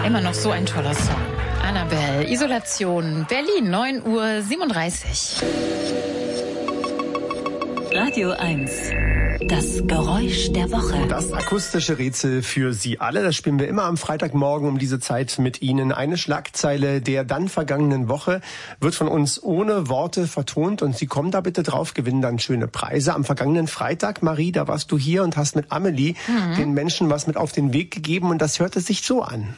Immer noch so ein toller Song. Annabelle, Isolation, Berlin, 9:37 Uhr. Radio 1. Das Geräusch der Woche. Das akustische Rätsel für Sie alle. Das spielen wir immer am Freitagmorgen um diese Zeit mit Ihnen. Eine Schlagzeile der dann vergangenen Woche wird von uns ohne Worte vertont und Sie kommen da bitte drauf, gewinnen dann schöne Preise. Am vergangenen Freitag, Marie, da warst du hier und hast mit Amelie den Menschen was mit auf den Weg gegeben und das hörte sich so an.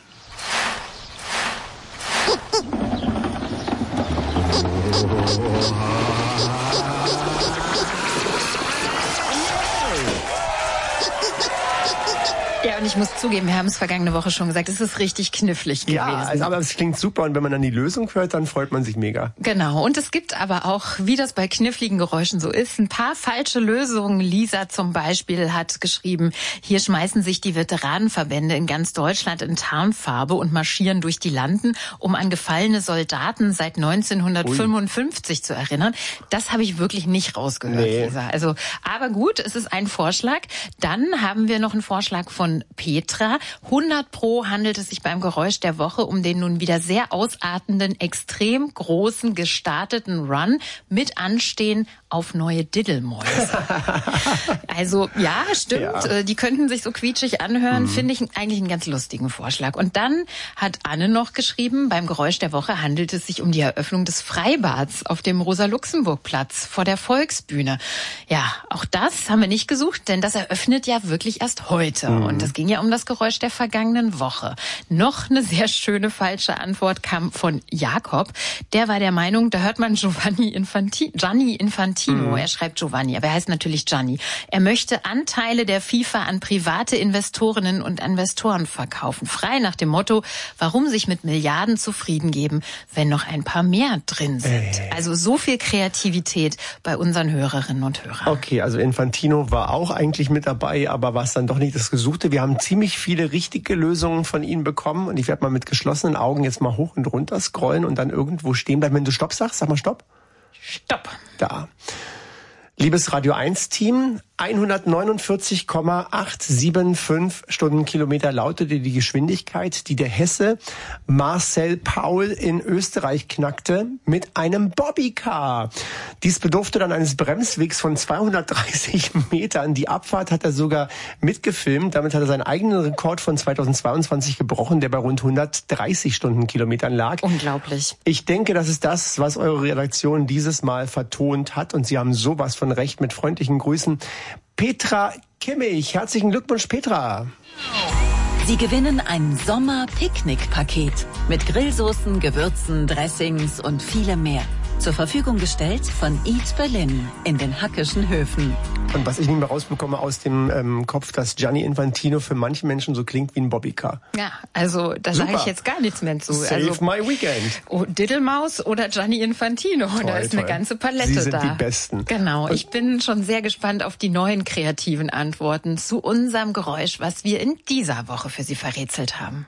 Ja, und ich muss zugeben, wir haben es vergangene Woche schon gesagt, es ist richtig knifflig gewesen. Ja, also, aber es klingt super und wenn man dann die Lösung hört, dann freut man sich mega. Genau, und es gibt aber auch, wie das bei kniffligen Geräuschen so ist, ein paar falsche Lösungen. Lisa zum Beispiel hat geschrieben, hier schmeißen sich die Veteranenverbände in ganz Deutschland in Tarnfarbe und marschieren durch die Landen, um an gefallene Soldaten seit 1955 zu erinnern. Das habe ich wirklich nicht rausgehört, Lisa. Also, aber gut, es ist ein Vorschlag. Dann haben wir noch einen Vorschlag von Petra. 100% handelt es sich beim Geräusch der Woche um den nun wieder sehr ausartenden, extrem großen, gestarteten Run mit Anstehen auf neue Diddelmäuse. Also ja, stimmt, ja. Die könnten sich so quietschig anhören, finde ich eigentlich einen ganz lustigen Vorschlag. Und dann hat Anne noch geschrieben, beim Geräusch der Woche handelt es sich um die Eröffnung des Freibads auf dem Rosa-Luxemburg-Platz vor der Volksbühne. Ja, auch das haben wir nicht gesucht, denn das eröffnet ja wirklich erst heute. Und das ging ja um das Geräusch der vergangenen Woche. Noch eine sehr schöne falsche Antwort kam von Jakob. Der war der Meinung, da hört man Gianni Infantino. Er schreibt Giovanni, aber er heißt natürlich Gianni. Er möchte Anteile der FIFA an private Investorinnen und Investoren verkaufen. Frei nach dem Motto, warum sich mit Milliarden zufrieden geben, wenn noch ein paar mehr drin sind. Also so viel Kreativität bei unseren Hörerinnen und Hörern. Okay, also Infantino war auch eigentlich mit dabei, aber war es dann doch nicht das Gesuchte. Wir haben ziemlich viele richtige Lösungen von Ihnen bekommen und ich werde mal mit geschlossenen Augen jetzt mal hoch und runter scrollen und dann irgendwo stehen bleiben. Wenn du Stopp sagst, sag mal Stopp. Stopp. Da. Liebes Radio 1 Team, 149,875 Stundenkilometer lautete die Geschwindigkeit, die der Hesse Marcel Paul in Österreich knackte mit einem Bobbycar. Dies bedurfte dann eines Bremswegs von 230 Metern. Die Abfahrt hat er sogar mitgefilmt. Damit hat er seinen eigenen Rekord von 2022 gebrochen, der bei rund 130 Stundenkilometern lag. Unglaublich. Ich denke, das ist das, was eure Redaktion dieses Mal vertont hat. Und Sie haben sowas von recht. Mit freundlichen Grüßen. Petra Kimmich. Herzlichen Glückwunsch, Petra. Sie gewinnen ein Sommer-Picknick-Paket mit Grillsoßen, Gewürzen, Dressings und vielem mehr. Zur Verfügung gestellt von Eat Berlin in den Hackischen Höfen. Und was ich nicht mehr rausbekomme aus dem Kopf, dass Gianni Infantino für manche Menschen so klingt wie ein Bobbycar. Ja, also da sage ich jetzt gar nichts mehr zu. Save also, my weekend. Oh, Diddelmaus oder Gianni Infantino, toll, da ist eine ganze Palette Sie sind da. die Besten. Genau, ich bin schon sehr gespannt auf die neuen kreativen Antworten zu unserem Geräusch, was wir in dieser Woche für Sie verrätselt haben.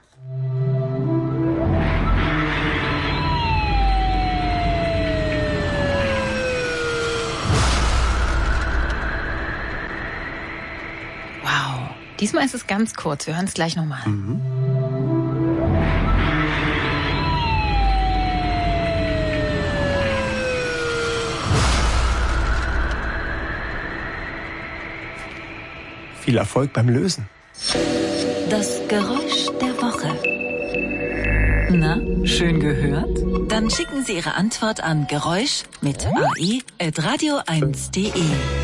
Wow, diesmal ist es ganz kurz. Wir hören es gleich nochmal. Viel Erfolg beim Lösen. Das Geräusch der Woche. Na, schön gehört? Dann schicken Sie Ihre Antwort an Geräusch mit AI@radio1.de.